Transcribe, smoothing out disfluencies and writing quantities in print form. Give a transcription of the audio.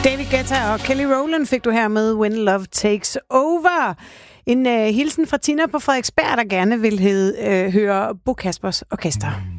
David Guetta og Kelly Rowland fik du her med When Love Takes Over. En hilsen fra Tina på Frederiksberg, der gerne vil høre Bo Kaspers Orkester.